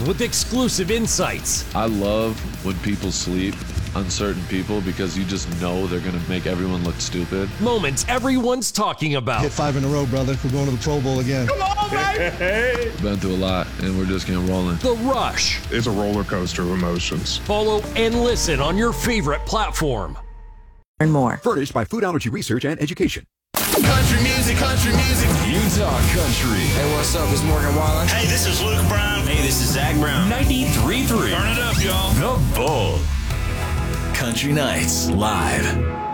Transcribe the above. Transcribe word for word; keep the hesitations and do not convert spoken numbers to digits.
filled with exclusive insights. I love when people sleep on certain people because you just know they're going to make everyone look stupid. Moments everyone's talking about. Hit five in a row, brother. We're going to the Pro Bowl again. Come on, baby! Been through a lot, and we're just getting rolling. The Rush. It's a roller coaster of emotions. Follow and listen on your favorite platform. And more. Furnished by Food Allergy Research and Education. Country music, country music. Utah Country. Hey, what's up? It's Morgan Wallen. Hey, this is Luke Brown. Hey, this is Zach Brown. ninety-three point three. Turn it up, y'all. The Bull. Country Nights Live.